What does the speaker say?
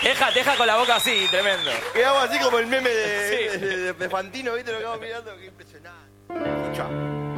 Deja con la boca así, tremendo. Quedamos así como el meme Sí. de Fantino, ¿viste? Lo que vamos mirando, qué impresionante. Escuchá.